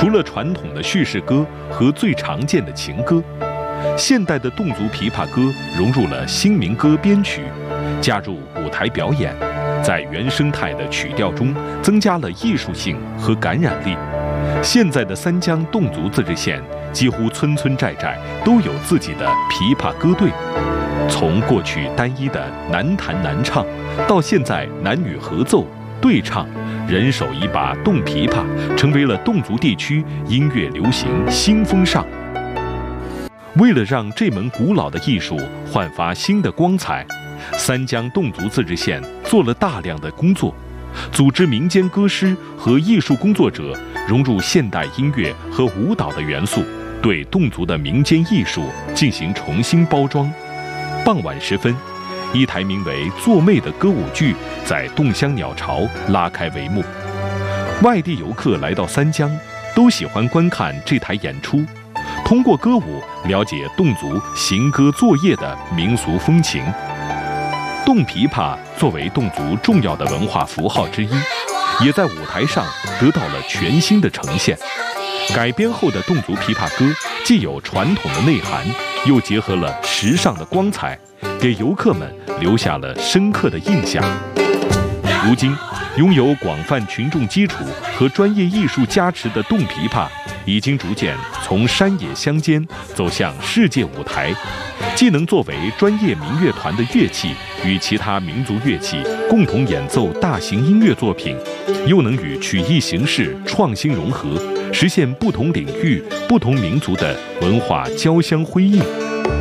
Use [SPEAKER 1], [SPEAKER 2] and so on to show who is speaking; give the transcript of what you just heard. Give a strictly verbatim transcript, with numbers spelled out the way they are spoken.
[SPEAKER 1] 除了传统的叙事歌和最常见的情歌，现代的侗族琵琶歌融入了新民歌编曲，加入舞台表演，在原生态的曲调中增加了艺术性和感染力。现在的三江侗族自治县几乎村村寨寨都有自己的琵琶歌队，从过去单一的男弹男唱，到现在男女合奏对唱，人手一把侗琵琶，成为了侗族地区音乐流行新风尚。为了让这门古老的艺术焕发新的光彩，三江侗族自治县做了大量的工作，组织民间歌师和艺术工作者融入现代音乐和舞蹈的元素，对侗族的民间艺术进行重新包装。傍晚时分，一台名为《做妹》的歌舞剧在侗乡鸟巢拉开帷幕。外地游客来到三江，都喜欢观看这台演出，通过歌舞了解侗族行歌作业的民俗风情。侗琵琶作为侗族重要的文化符号之一，也在舞台上得到了全新的呈现。改编后的侗族琵琶歌既有传统的内涵，又结合了时尚的光彩，给游客们留下了深刻的印象。如今，拥有广泛群众基础和专业艺术加持的侗琵琶，已经逐渐从山野乡间走向世界舞台，既能作为专业民乐团的乐器，与其他民族乐器共同演奏大型音乐作品，又能与曲艺形式创新融合，实现不同领域、不同民族的文化交相辉映。